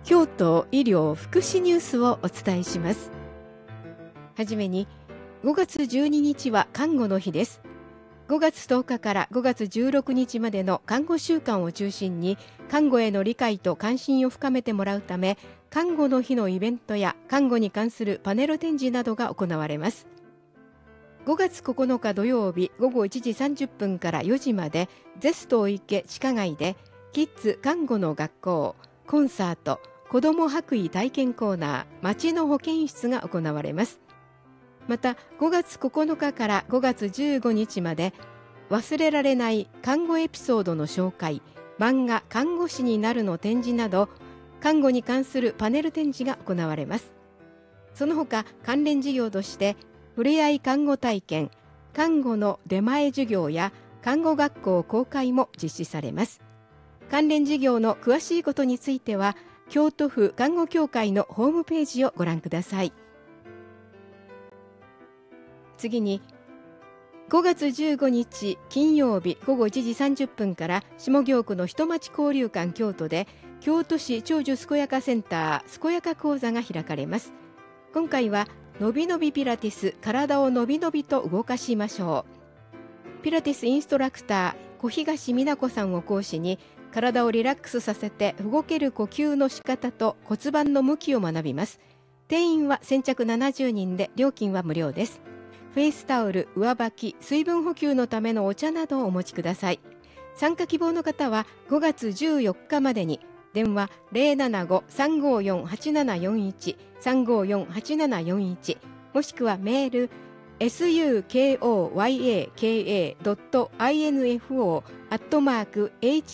京都医療福祉ニュースをお伝えします。はじめに、5月12日は看護の日です。5月10日から5月16日までの看護週間を中心に、看護への理解と関心を深めてもらうため、看護の日のイベントや看護に関するパネル展示などが行われます。5月9日土曜日午後1時30分から4時まで、ゼスト池地下街でキッズ看護の学校、コンサート、子ども白衣体験コーナー、町の保健室が行われます。また5月9日から5月15日まで、忘れられない看護エピソードの紹介、漫画看護師になるの展示など、看護に関するパネル展示が行われます。その他関連事業として、ふれあい看護体験、看護の出前授業や看護学校公開も実施されます。関連事業の詳しいことについては、京都府看護協会のホームページをご覧ください。次に、5月15日金曜日午後1時30分から下京区の人町交流館京都で、京都市長寿健やかセンター健やか講座が開かれます。今回はのびのびピラティス、体をのびのびと動かしましょう。ピラティスインストラクター小東美奈子さんを講師に、体をリラックスさせて動ける呼吸の仕方と骨盤の向きを学びます。定員は先着70人で、料金は無料です。フェイスタオル、上履き、水分補給のためのお茶などをお持ちください。参加希望の方は5月14日までに、電話 075-354-8741 354-8741、もしくはメールsukoyaka.info@hcmc